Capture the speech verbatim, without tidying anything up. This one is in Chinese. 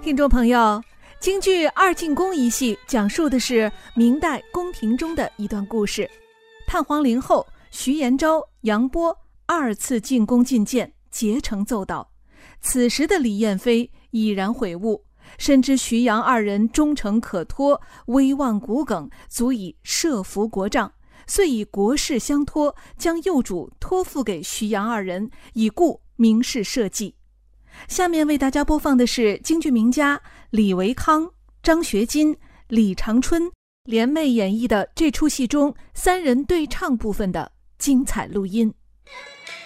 听众朋友，京剧二进宫一戏讲述的是明代宫廷中的一段故事。探皇陵后，徐延昭、杨波二次进宫觐见，竭诚奏道。此时的李彦飞已然悔悟，深知徐杨二人忠诚可托，威望骨梗，足以摄服国丈，遂以国事相托，将幼主托付给徐杨二人，以固明示社稷。下面为大家播放的是京剧名家李维康、张学金、李长春联袂演绎的这出戏中三人对唱部分的精彩录音。